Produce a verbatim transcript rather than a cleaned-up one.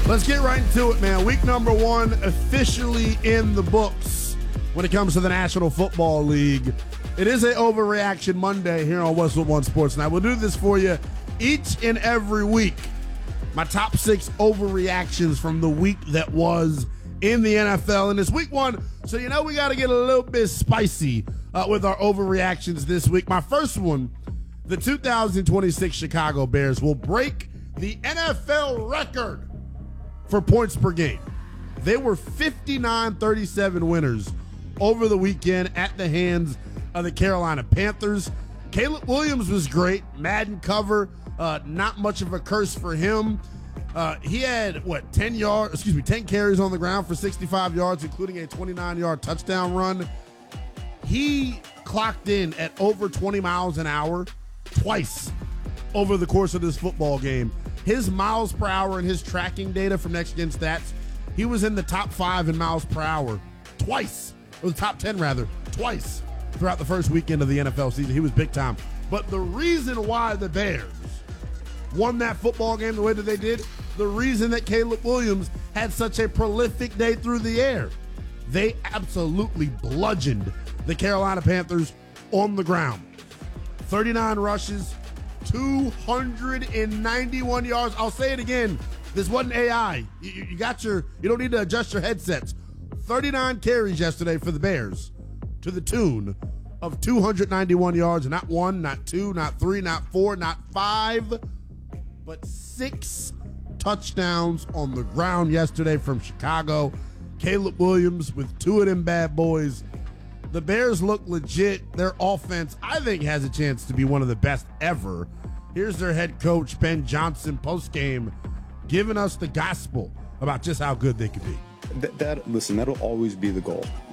Let's get right into it, man. Week number one officially in the books when it comes to the National Football League. It is an Overreaction Monday here on Westwood One Sports Night. We'll do this for you each and every week. My top six overreactions from the week that was in the N F L. And it's week one, so you know we got to get a little bit spicy uh, with our overreactions this week. My first one, the two thousand twenty-six Chicago Bears will break the N F L record for points per game. They were fifty-nine thirty-seven winners over the weekend at the hands of the Carolina Panthers. Caleb Williams was great. Madden cover, uh, not much of a curse for him. Uh, he had, what, ten yards, excuse me, ten carries on the ground for sixty-five yards, including a twenty-nine yard touchdown run. He clocked in at over twenty miles an hour twice over the course of this football game. His miles per hour and his tracking data from Next Gen Stats, he was in the top five in miles per hour twice, or the top ten rather, twice throughout the first weekend of the N F L season. He was big time. But the reason why the Bears won that football game the way that they did, the reason that Caleb Williams had such a prolific day through the air, they absolutely bludgeoned the Carolina Panthers on the ground. thirty-nine rushes, two hundred ninety-one yards. I'll say it again. This wasn't A I. You, you got your, you don't need to adjust your headsets. thirty-nine carries yesterday for the Bears to the tune of two hundred ninety-one yards. Not one, not two, not three, not four, not five, but six touchdowns on the ground yesterday from Chicago. Caleb Williams with two of them bad boys. The Bears look legit. Their offense, I think, has a chance to be one of the best ever. Here's their head coach, Ben Johnson, post-game, giving us the gospel about just how good they could be. That, that listen, that'll always be the goal.